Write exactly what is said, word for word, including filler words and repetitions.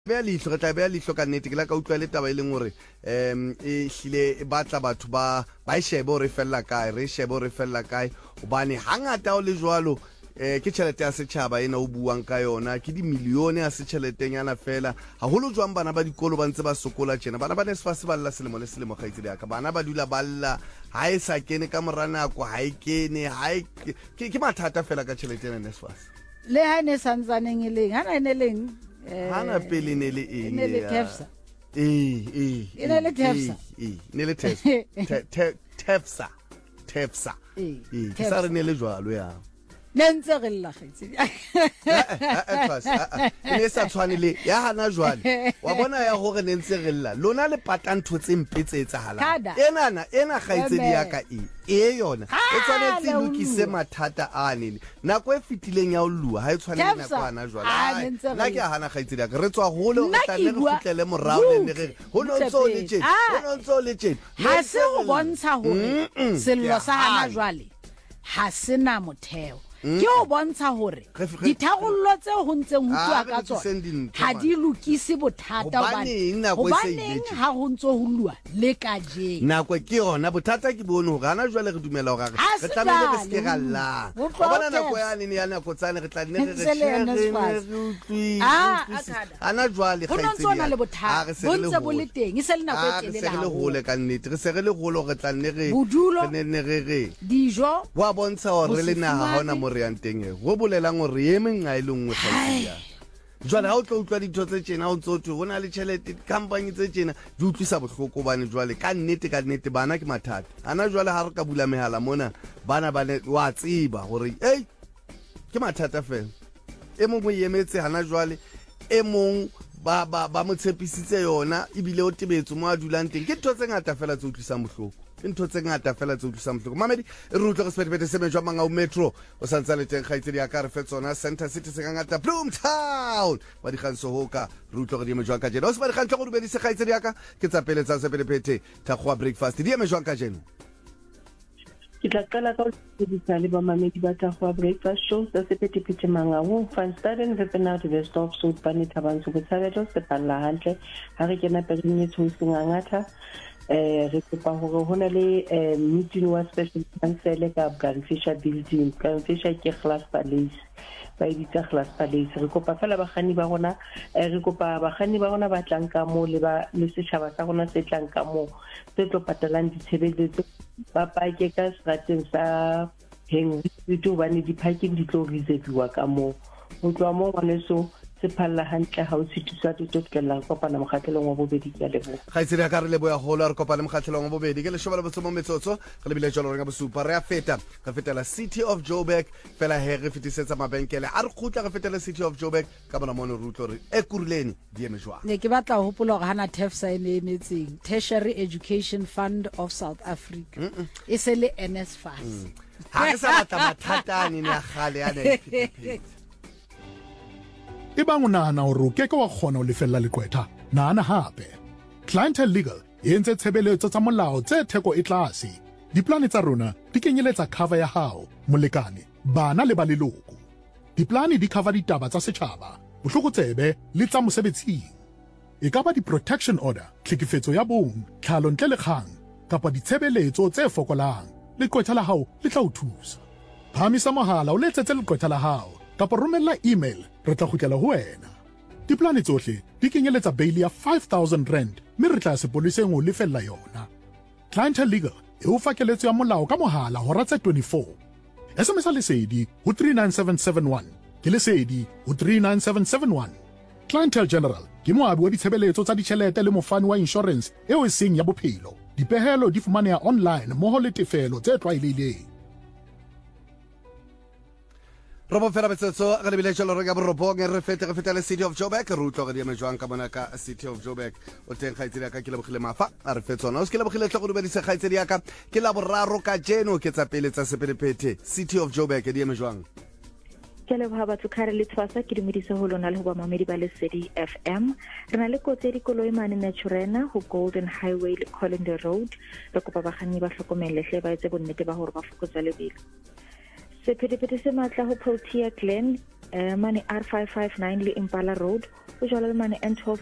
Bea leihlo re tla bea leihlo ka nnete ke la ka utlwa le taba e leng hore em e hlile ba tla batho ba ba e shebe re fella kae re shebe re fella kae hobane hangata o le jwalo eh ke tšhelete ya setšhaba ena o buang ka yona ke di milione ya setšheletenyana fela haholo jwang bana ba dikolo ba ntse ba sokola tjena bana ba NSFAS ba lla selemo le selemo gaitse ya ka bana ba dula ba lla ha e sa kene ka morana ko ha e kene ha e ke mathata fela ka tšhelete ya NSFAS le ha ne santsane ngeleng ha ne leng hana pele ne le eng ne le Tefsa eh eh ne le Tefsa eh ne le Tefsa Tefsa Tefsa eh ke sa re ne le jwalo ya nentse re lla kgetsi ne sa tshwane le ya hana jwale wa bona ya hore nentse re lla lona le patantho tse mpetse etsahala enana ena gaitsedi ya ka e e yona e tshwanetse lokise mathata a nene nako e fitileng ya o lua ha e tshwane na kwana jwale nna ke hana gaitsedi ya ka re tswa hole re tla le re futlele morao le re ho no ntso le tjena ho no ntso le tjena ha se go bontsha hore sello sa hana jwale ha sena motheo ke o bontsha hore ditharollo tse ho ntseng ho twa ka tsona ha di lokise bothata hobaneng ha ho ntso ho lua le ka je nako ke yona bothata ke bone hore ana jwale re dumela hore re tlamehile re se ka lla bona nako ya nene ya nako tsane re tla nne re re ah ana jwale ga ntse bona le bothata bo ntse bo le teng e se le nako e telele ha re hole ka nnete re se re le holo re tla nne re ne re re dijo wa bontsha hore re le naha hona re anteng e go bolelang gore ye menga e lengwe tlhaisia jwale ha o tlo utlwa ditho tse tjena o ntse ho na le tšhelete company tse tjena di utlwisa bohloko bane jwale ka nnete ka nnete bana ke mathata ana jwale ha re ka bula mehala mona bana ba wa tsiba gore ei ke mathata fela e mongwe yemetse hana jwale e mong ba ba ba motshepisitse yona ibile o tebetso mo a dulang teng ke ditho tse ngata fela tse utlwisang bohloko into tse ngata fela tse utlwisang bohloko mamedi re utlwa go sepetepete se mejwa manga o metro o santsa le teng gaitse di aka re fetsona center city se ngata Bloomtown ba di ganso hoka re utlwa go di mejwa ka jeno o se ba di gantla go di bedise gaitse di aka ke tsapele tsa sepetepete thakgwa breakfast di mejwa ka jeno ke tla qala ka go ditsa le ba mamedi ba thakgwa breakfast show sa sepetepete manga o fan starting the penalty the stop so bani thabanso go tsabelo se palla hantle ha re kena perenye tshoseng ngata eh re kopa hore hona le meeting wa special council ka Gunfisher building Gunfisher ke class palace ba editse class palace re kopa fela ba gani ba rona re kopa ba gani ba rona ba tlang ka mo le ba le setšhaba sa rona se tlang ka mo se tlo patalang ditshebeletso ba pake ka strateng sa heng ditho ba ne di parking di tlo reserviwa ka mo ho tswa mo ngwaneso se phalla hantle ha o sitisa ditho tkela kopana mokgatlelong wa bobedi ke lebo ga itse re ka re lebo ya hola re kopana mokgatlelong wa bobedi ke le shobela botsomo metsotso re le bile jalo re ga bosupa re a feta re fetela City of Joburg fela he re fetisetsa mabenkele a re khutla re fetela City of Joburg ka bona mono re utlo re e kuruleni di eme jwa ne ke batla ho hopola gore hana Tefsa ene emetseng Tertiary Education Fund of South Africa e se le NSFAS ha ke sa batla mathatane ne a gale ya ne e bang o nahana hore o keke wa kgona ho lefella leqwetha nahana hape Clientele Legal e entse tshebeletso tsa molao tse theko e tlase diplane tsa rona di kenyeletsa cover ya hao molekane bana le ba leloko diplane di cover ditaba tsa setjhaba bohlokotsebe le tsa mosebetsing e ka ba di-protection order tlhekefetso ya bong tlhalo ntle le kgang kapa ditshebeletso tse fokolang leqwetha la hao le tla o thusa phamisa mohala o letsetse leqwetha la hao kapa romella email re tla kgutlela ho wena diplane tsohle di kenyeletsa bail ya five thousand rand mme re tla sepoleseng ho lefella yona Clientele Legal e o fa keletso ya molao ka mohala hora tse twenty-four S M S lesedi ho three nine seven seven one ke lesedi ho three nine seven seven one Clientele General ke moabi wa ditshebeletso tsa ditjhelete le mofani wa insurance eo e seng ya bophelo dipehelo di fumaneha online moho le tefelo tse tlwaelehileng Robo fela betsetso ga le bile jalo re ga borobong re fete re fetela City of Joburg re utlo ga di eme jwang ka bona ka City of Joburg o teng gaitsedi ka ke le bogile mafa a re fetsona o se ke le bogile tlo go di bedise gaitsedi ka ke la boraro ka jeno ke tsa pele tsa sepedepete City of Joburg di eme jwang ke le ba batho khare le tshwasa ke dumedise ho lona le ho ba mamedi ba Lesedi F M re na le kotse di koloi mane Naturena ho Golden Highway le Collinder Road re kopa ba ganni ba hlokomelle hle ba etse bonnete ba hore ba fokotsa lebelo sepedepete se matla ho Protea Glen um mane R five five nine le Impala Road o jwale le mane N twelve